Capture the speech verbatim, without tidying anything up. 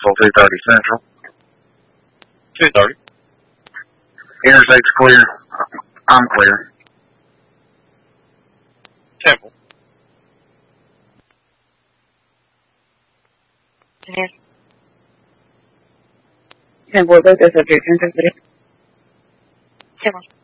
Temple, two thirty Central. two thirty. Interstate's clear. I'm clear. Temple. Yes. Temple, dos de subject, Temple.